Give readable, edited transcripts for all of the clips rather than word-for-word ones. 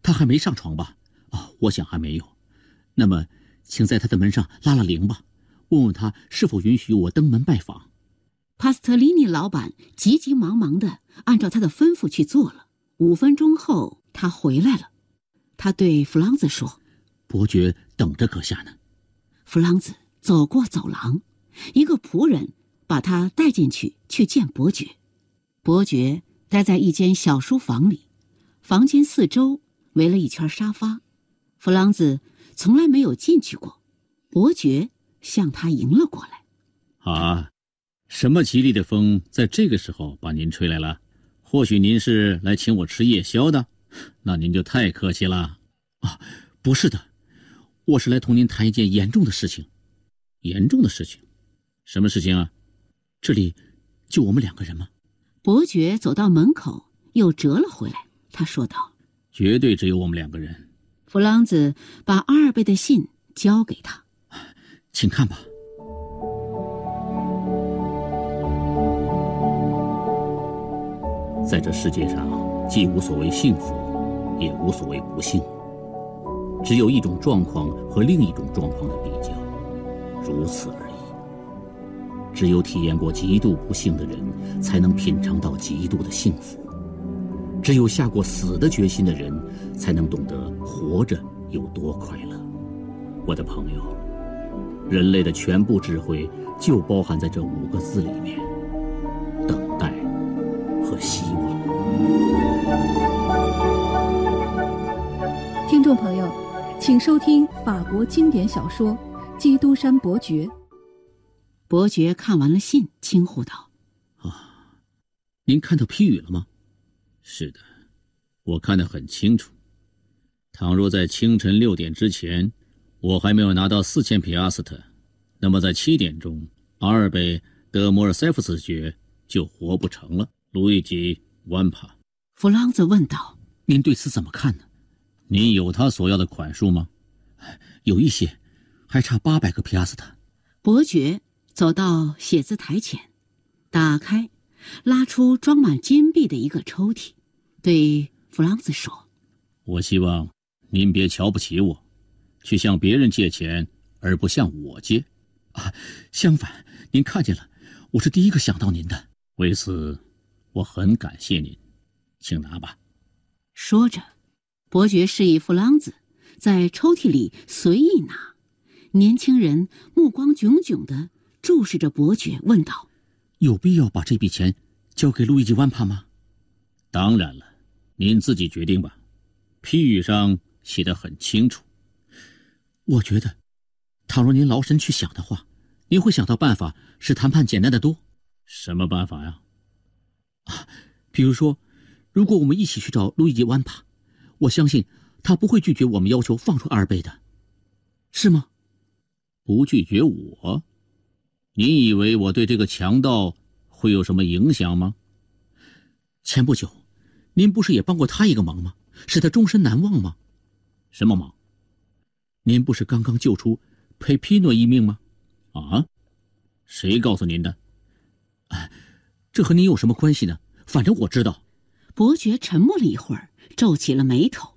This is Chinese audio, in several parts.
他还没上床吧？我想还没有。那么，请在他的门上拉铃吧，问问他是否允许我登门拜访。 帕斯特利尼老板急急忙忙地按照他的吩咐去做了。5分钟后，他回来了。他对弗朗兹说：“ 伯爵等着阁下呢。” 弗朗兹走过走廊，一个仆人把他带进去见伯爵。伯爵待在一间小书房里，房间四周围了一圈沙发。弗朗兹从来没有进去过，伯爵向他迎了过来。 什么吉利的风在这个时候把您吹来了？或许您是来请我吃夜宵的，那您就太客气了。不是的，我是来同您谈一件严重的事情。严重的事情？什么事情啊？这里就我们2个人吗？ 伯爵走到门口，又折了回来。他说道：“ 绝对只有我们2个人。” 弗朗兹把阿尔贝的信交给他。 请看吧。在这世界上，既无所谓幸福，也无所谓不幸，只有一种状况和另一种状况的比较，如此而已。只有体验过极度不幸的人，才能品尝到极度的幸福；只有下过死的决心的人，才能懂得活着有多快乐。我的朋友，人类的全部智慧就包含在这5个字里面：等待和希望。 听众朋友，请收听法国经典小说《基督山伯爵》。 伯爵看完了信，轻呼道：“ 您看到批语了吗？”“是的，我看得很清楚。倘若在清晨6点之前，我还没有拿到4000皮阿斯特，那么在7点钟，阿尔贝·德·摩尔塞夫子爵就活不成了。”路易吉·万帕。 弗朗兹问道：“ 您对此怎么看呢？您有他所要的款数吗？”“有一些，还差800个皮阿斯特。” 伯爵走到写字台前，打开，拉出装满金币的一个抽屉，对弗朗兹说：“ 我希望您别瞧不起我，去向别人借钱，而不向我借。相反，您看见了，我是第一个想到您的。为此，我很感谢您，请拿吧。” 说着，伯爵示意弗朗兹在抽屉里随意拿。年轻人目光炯炯地注视着伯爵，问道：“ 有必要把这笔钱交给路易吉·万帕吗？”“当然了，您自己决定吧。批语上写得很清楚。我觉得，倘若您劳神去想的话，您会想到办法使谈判简单得多。”“什么办法呀？”“比如说，如果我们一起去找路易吉·万帕，我相信他不会拒绝我们要求放出阿尔贝的，是吗？”“不拒绝我？你以为我对这个强盗会有什么影响吗？”“前不久，您不是也帮过他一个忙吗？使他终身难忘吗？”“什么忙？”“您不是刚刚救出佩皮诺一命吗？”“谁告诉您的？”“这和您有什么关系呢？反正我知道。” 伯爵沉默了一会儿，皱起了眉头。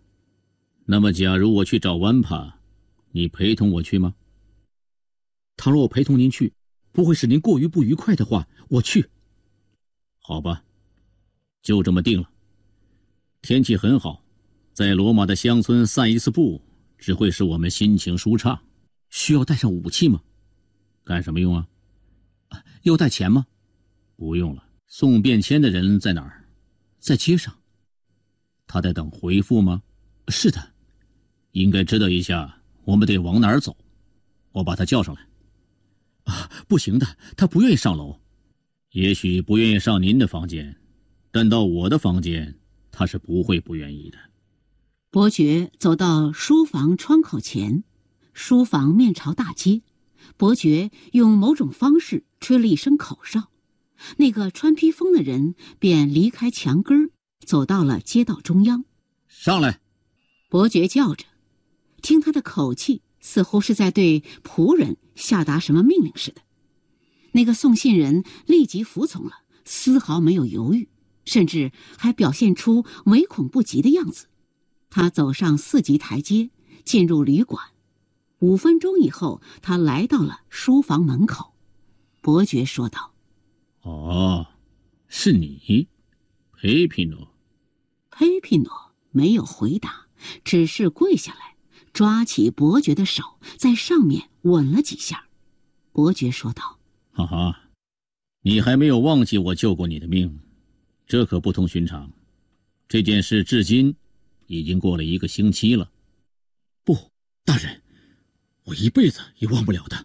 “那么假如我去找万帕，你陪同我去吗？”“倘若我陪同您去，不会使您过于不愉快的话，我去。”“好吧，就这么定了。天气很好，在罗马的乡村散一次步，只会使我们心情舒畅。需要带上武器吗？”“干什么用啊？”“要带钱吗？”“不用了。送便签的人在哪儿？”“在街上。”“他在等回复吗？”“是的。”“应该知道一下我们得往哪儿走。我把他叫上来。”“不行的，他不愿意上楼。”“也许不愿意上您的房间，但到我的房间，他是不会不愿意的。” 伯爵走到书房窗口前，书房面朝大街。伯爵用某种方式吹了一声口哨，那个穿披风的人便离开墙根儿，走到了街道中央。 “上来！” 伯爵叫着，听他的口气似乎是在对仆人下达什么命令似的。那个送信人立即服从了，丝毫没有犹豫，甚至还表现出唯恐不及的样子。 他走上4级台阶，进入旅馆。5分钟以后，他来到了书房门口。伯爵说道：“ 哦，是你，佩皮诺。” 佩皮诺没有回答，只是跪下来，抓起伯爵的手，在上面吻了几下。伯爵说道：“ 哈哈，你还没有忘记我救过你的命，这可不同寻常。这件事至今已经过了1个星期了。”“ 不，大人，我一辈子也忘不了的。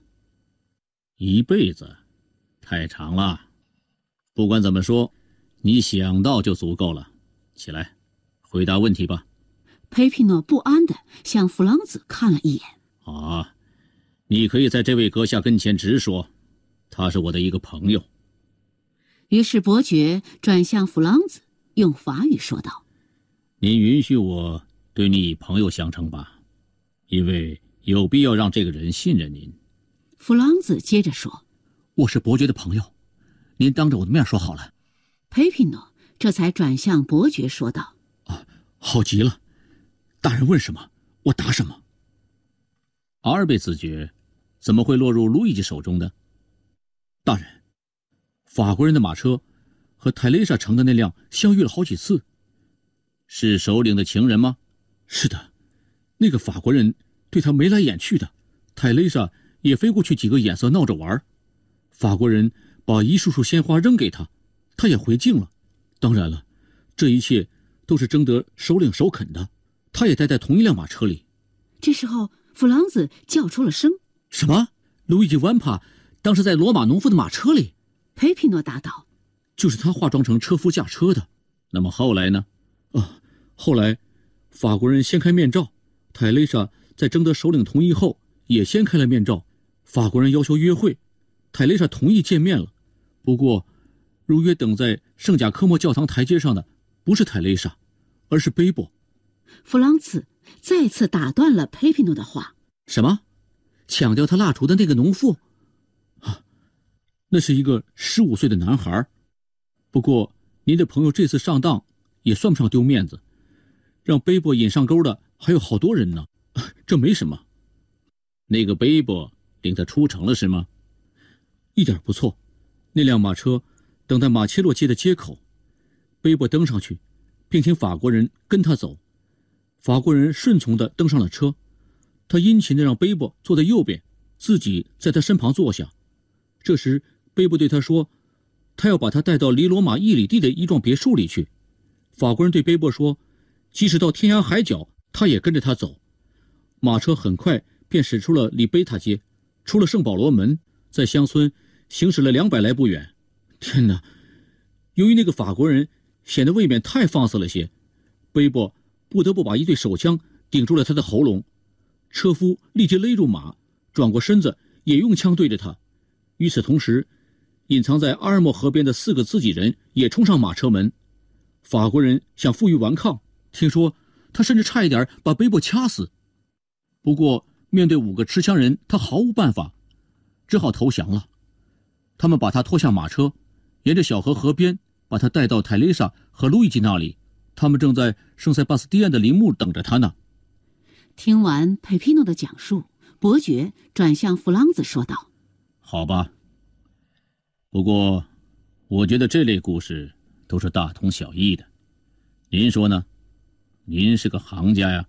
”“1辈子，太长了。不管怎么说，你想到就足够了。起来，回答问题吧。” 佩皮诺不安地向弗朗兹看了一眼。 “啊，你可以在这位阁下跟前直说，他是我的一个朋友。” 于是伯爵转向弗朗兹，用法语说道：“ 您允许我对你以朋友相称吧，因为有必要让这个人信任您。” 弗朗兹接着说：“ 我是伯爵的朋友，您当着我的面说好了。” 佩皮诺这才转向伯爵说道：“ 好极了，大人问什么，我答什么。” 阿尔贝子爵怎么会落入路易吉手中的？ 大人，法国人的马车和泰蕾莎乘的那辆相遇了好几次。 是首领的情人吗？ 是的，那个法国人对他眉来眼去的，泰蕾莎也飞过去几个眼色闹着玩。法国人把一束束鲜花扔给他，他也回敬了。当然了，这一切都是征得首领首肯的，他也待在同一辆马车里。 这时候弗朗兹叫出了声：“ 什么？路易吉·万帕当时在罗马农夫的马车里？” 佩皮诺答道：“ 就是他化妆成车夫驾车的。”“ 那么后来呢？”“ 后来法国人掀开面罩，泰蕾莎在征得首领同意后也掀开了面罩。法国人要求约会，泰蕾莎同意见面了。不过如约等在圣贾科莫教堂台阶上的不是泰蕾莎，而是贝博。” 弗朗茨再次打断了佩皮诺的话：“ 什么？抢掉他蜡烛的那个农妇？那是一个15岁的男孩。不过您的朋友这次上当也算不上丢面子，让贝博引上钩的还有好多人呢，这没什么。”“ 那个贝博领他出城了是吗？”“ 一点不错，那辆马车等在马切洛街的街口，贝博登上去，并请法国人跟他走。法国人顺从地登上了车，他殷勤地让贝博坐在右边，自己在他身旁坐下。这时贝博对他说，他要把他带到离罗马1里地的一幢别墅里去。法国人对贝博说，即使到天涯海角，他也跟着他走。马车很快便驶出了里贝塔街，出了圣保罗门，在乡村行驶了200来步远。天哪！由于那个法国人显得未免太放肆了些，贝博不得不把一对手枪顶住了他的喉咙。车夫立即勒住马，转过身子也用枪对着他。与此同时，隐藏在阿尔莫河边的4个自己人也冲上马车门。法国人想负隅顽抗，听说他甚至差一点把贝博掐死。不过面对5个持枪人，他毫无办法，只好投降了。他们把他拖下马车，沿着小河河边把他带到泰蕾莎和路易吉那里，他们正在圣塞巴斯蒂安的陵墓等着他呢。 听完佩皮诺的讲述，伯爵转向弗朗兹说道：“ 好吧，不过我觉得这类故事都是大同小异的，您说呢？您是个行家呀。”“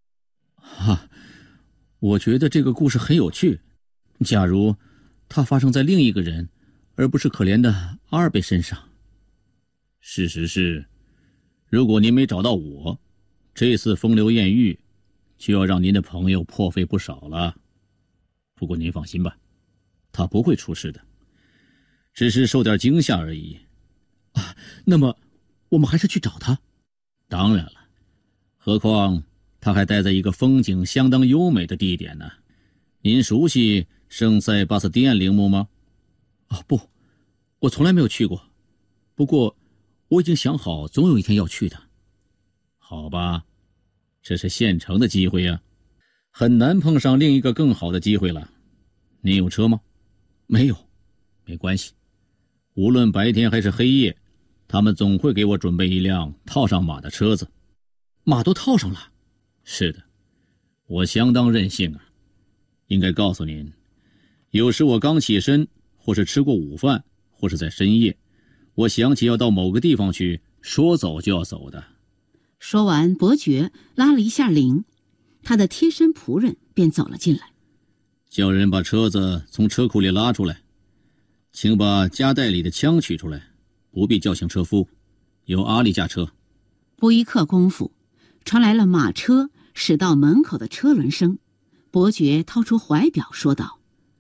我觉得这个故事很有趣。假如它发生在另一个人，而不是可怜的阿尔贝身上。”“ 事实是，如果您没找到我，这次风流艳遇就要让您的朋友破费不少了。不过您放心吧，他不会出事的，只是受点惊吓而已。”“ 那么我们还是去找他。”“ 当然了，何况他还待在一个风景相当优美的地点呢。您熟悉圣塞巴斯蒂安陵墓吗？”“ 不，我从来没有去过。不过我已经想好总有一天要去的。”“ 好吧，这是现成的机会呀，很难碰上另一个更好的机会了。你有车吗？”“ 没有。”“ 没关系，无论白天还是黑夜，他们总会给我准备一辆套上马的车子。”“ 马都套上了。” 是的，我相当任性啊。应该告诉您，有时我刚起身，或是吃过午饭，或是在深夜，我想起要到某个地方去，说走就要走的。 说完，伯爵拉了一下铃，他的贴身仆人便走了进来， 叫人把车子从车库里拉出来，请把夹带里的枪取出来，不必叫醒车夫，由阿里驾车。 不一刻功夫，传来了马车驶到门口的车轮声。伯爵掏出怀表说道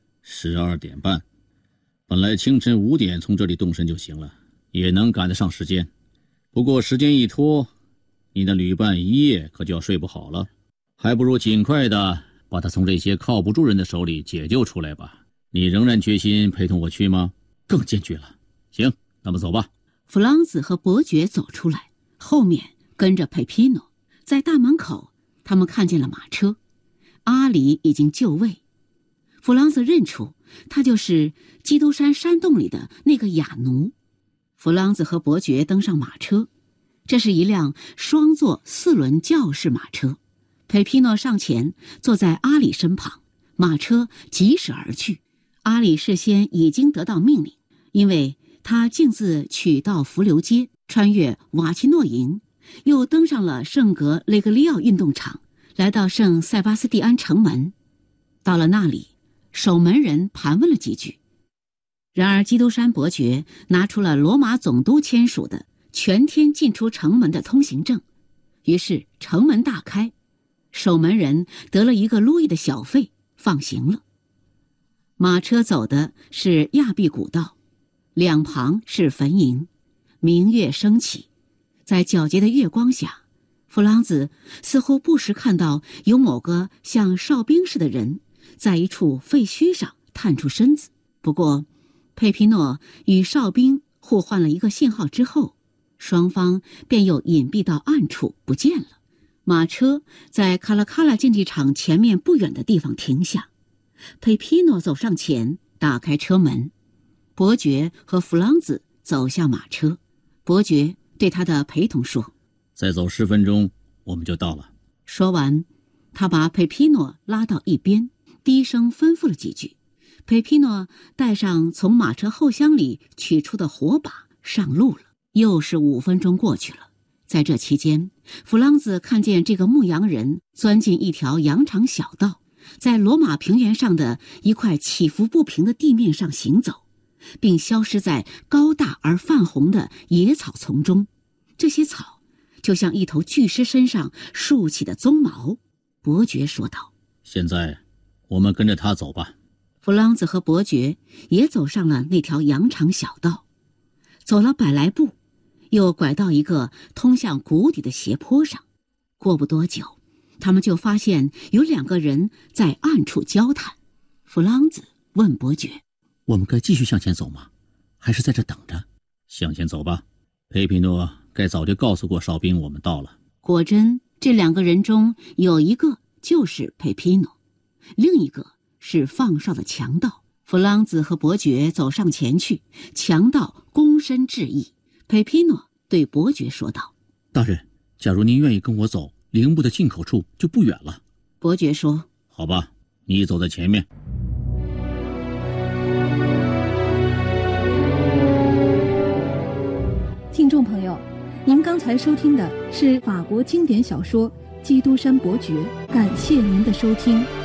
：12点半，本来清晨5点从这里动身就行了，也能赶得上时间。不过时间一拖，你的旅伴一夜可就要睡不好了，还不如尽快的把他从这些靠不住人的手里解救出来吧。你仍然决心陪同我去吗？ 更坚决了。 行，那么走吧。 弗朗兹和伯爵走出来，后面跟着佩皮诺。在大门口，他们看见了马车，阿里已经就位。弗朗兹认出他就是基督山山洞里的那个哑奴。弗朗兹和伯爵登上马车，这是一辆双座4轮轿式马车。佩皮诺上前坐在阿里身旁，马车疾驶而去。阿里事先已经得到命令，因为他径自取道伏流街，穿越瓦奇诺营，又登上了圣格雷格里奥运动场，来到圣塞巴斯蒂安城门。到了那里，守门人盘问了几句，然而基督山伯爵拿出了罗马总督签署的全天进出城门的通行证，于是城门大开，守门人得了1个路易的小费，放行了。马车走的是亚庇古道，两旁是坟茔，明月升起，在皎洁的月光下，弗朗兹似乎不时看到有某个像哨兵似的人在一处废墟上探出身子。不过佩皮诺与哨兵互换了一个信号之后，双方便又隐蔽到暗处不见了。马车在卡拉卡拉竞技场前面不远的地方停下，佩皮诺走上前打开车门，伯爵和弗朗兹走下马车。伯爵对他的陪同说： 再走10分钟我们就到了。 说完，他把佩皮诺拉到一边，低声吩咐了几句。佩皮诺带上从马车后厢里取出的火把上路了。又是5分钟过去了，在这期间，弗朗兹看见这个牧羊人钻进一条羊肠小道，在罗马平原上的一块起伏不平的地面上行走，并消失在高大而泛红的野草丛中。这些草就像一头巨狮身上竖起的鬃毛。伯爵说道： 现在我们跟着他走吧。 弗朗兹和伯爵也走上了那条羊肠小道，走了100来步，又拐到一个通向谷底的斜坡上。过不多久，他们就发现有2个人在暗处交谈。弗朗兹问伯爵： 我们该继续向前走吗？还是在这等着？ 向前走吧。佩皮诺该早就告诉过哨兵我们到了。 果真，这2个人中有一个就是佩皮诺，另一个是放哨的强盗。弗朗兹和伯爵走上前去，强盗躬身致意。佩皮诺对伯爵说道： 大人，假如您愿意跟我走，陵墓的进口处就不远了。 伯爵说： 好吧，你走在前面。 听众朋友，您刚才收听的是法国经典小说《基督山伯爵》，感谢您的收听。